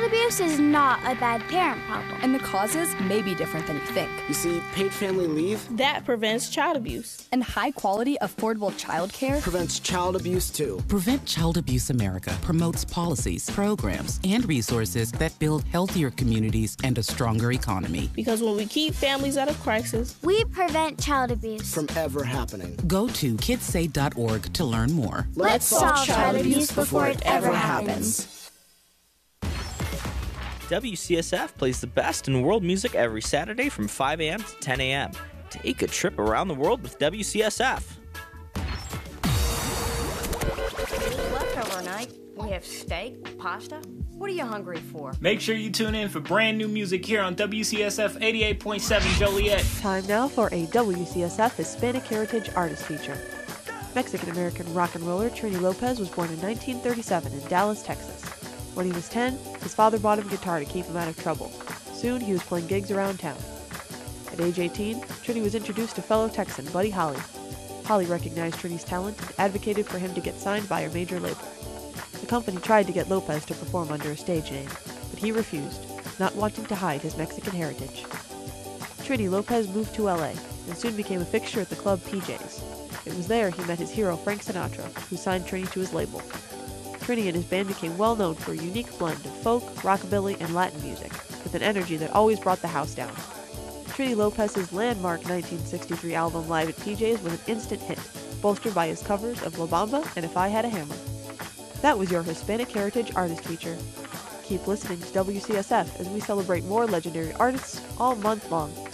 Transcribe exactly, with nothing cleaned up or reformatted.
child abuse is not a bad parent problem. And the causes may be different than you think. You see, paid family leave that prevents child abuse. And high-quality, affordable childcare prevents child abuse, too. Prevent Child Abuse America promotes policies, programs, and resources that build healthier communities and a stronger economy. Because when we keep families out of crisis, we prevent child abuse from ever happening. Go to kids say dot org to learn more. Let's solve child abuse before it ever happens. W C S F plays the best in world music every Saturday from five a.m. to ten a.m. Take a trip around the world with W C S F. Leftover night, we have steak, pasta. What are you hungry for? Make sure you tune in for brand new music here on W C S F eighty-eight point seven Joliet. Time now for a W C S F Hispanic Heritage Artist Feature. Mexican-American rock and roller Trini Lopez was born in nineteen thirty-seven in Dallas, Texas. When he was ten, his father bought him a guitar to keep him out of trouble. Soon, he was playing gigs around town. At age eighteen, Trini was introduced to fellow Texan Buddy Holly. Holly recognized Trini's talent and advocated for him to get signed by a major label. The company tried to get Lopez to perform under a stage name, but he refused, not wanting to hide his Mexican heritage. Trini Lopez moved to L A and soon became a fixture at the club P J's. It was there he met his hero Frank Sinatra, who signed Trini to his label. Trini and his band became well known for a unique blend of folk, rockabilly, and Latin music, with an energy that always brought the house down. Trini Lopez's landmark nineteen sixty-three album Live at P J's was an instant hit, bolstered by his covers of La Bamba and If I Had a Hammer. That was your Hispanic Heritage Artist Feature. Keep listening to W C S F as we celebrate more legendary artists all month long.